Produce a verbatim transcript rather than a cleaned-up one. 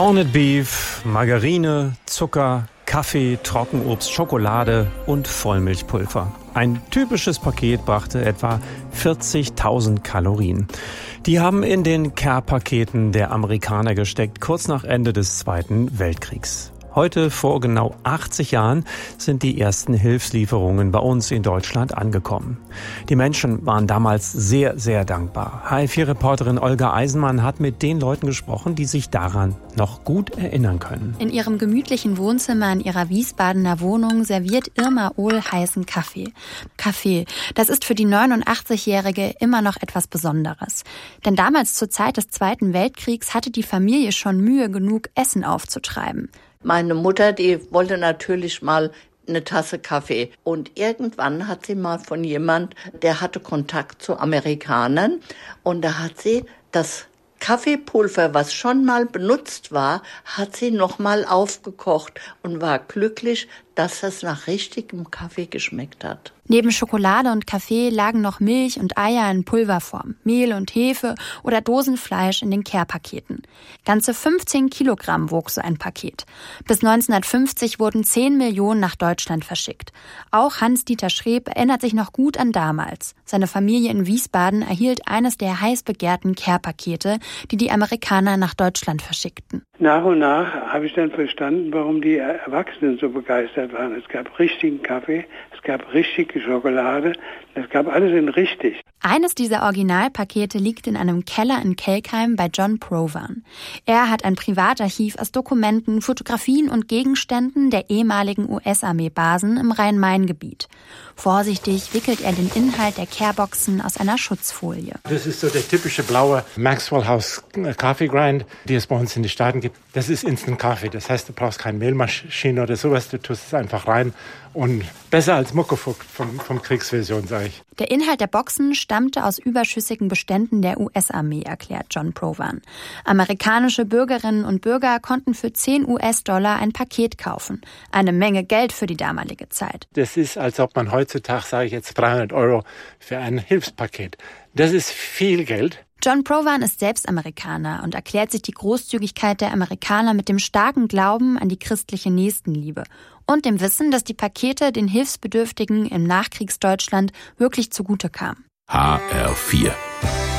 Corned Beef, Margarine, Zucker, Kaffee, Trockenobst, Schokolade und Vollmilchpulver. Ein typisches Paket brachte etwa vierzigtausend Kalorien. Die haben in den Care-Paketen der Amerikaner gesteckt, kurz nach Ende des Zweiten Weltkriegs. Heute, vor genau achtzig Jahren, sind die ersten Hilfslieferungen bei uns in Deutschland angekommen. Die Menschen waren damals sehr, sehr dankbar. H F vier Reporterin Olga Eisenmann hat mit den Leuten gesprochen, die sich daran noch gut erinnern können. In ihrem gemütlichen Wohnzimmer in ihrer Wiesbadener Wohnung serviert Irma Ohl heißen Kaffee. Kaffee, das ist für die neunundachtzigjährige immer noch etwas Besonderes. Denn damals zur Zeit des Zweiten Weltkriegs hatte die Familie schon Mühe genug, Essen aufzutreiben. Meine Mutter, die wollte natürlich mal eine Tasse Kaffee. Und irgendwann hat sie mal von jemand, der hatte Kontakt zu Amerikanern. Und da hat sie das Kaffeepulver, was schon mal benutzt war, hat sie nochmal aufgekocht und war glücklich, dass es nach richtigem Kaffee geschmeckt hat. Neben Schokolade und Kaffee lagen noch Milch und Eier in Pulverform, Mehl und Hefe oder Dosenfleisch in den Care-Paketen. Ganze fünfzehn Kilogramm wog so ein Paket. Bis neunzehnhundertfünfzig wurden zehn Millionen nach Deutschland verschickt. Auch Hans-Dieter Schreb erinnert sich noch gut an damals. Seine Familie in Wiesbaden erhielt eines der heiß begehrten Care-Pakete, die die Amerikaner nach Deutschland verschickten. Nach und nach habe ich dann verstanden, warum die Erwachsenen so begeistert waren. Es gab richtigen Kaffee, es gab richtige Schokolade, es gab alles in richtig. Eines dieser Originalpakete liegt in einem Keller in Kelkheim bei John Provan. Er hat ein Privatarchiv aus Dokumenten, Fotografien und Gegenständen der ehemaligen U S-Armee-Basen im Rhein-Main-Gebiet. Vorsichtig wickelt er den Inhalt der Careboxen aus einer Schutzfolie. Das ist so der typische blaue Maxwell House Coffee Grind, die es bei uns in den Staaten gibt. Das ist Instant Kaffee. Das heißt, du brauchst keine Mehlmaschine oder sowas. Du tust es einfach rein und besser als Muckefuck vom, vom Kriegsversion, sage ich. Der Inhalt der Boxen stammte aus überschüssigen Beständen der U S-Armee, erklärt John Provan. Amerikanische Bürgerinnen und Bürger konnten für zehn US-Dollar ein Paket kaufen. Eine Menge Geld für die damalige Zeit. Das ist, als ob man heutzutage, sage ich jetzt, dreihundert Euro für ein Hilfspaket. Das ist viel Geld. John Provan ist selbst Amerikaner und erklärt sich die Großzügigkeit der Amerikaner mit dem starken Glauben an die christliche Nächstenliebe und dem Wissen, dass die Pakete den Hilfsbedürftigen im Nachkriegsdeutschland wirklich zugute kamen. H R vier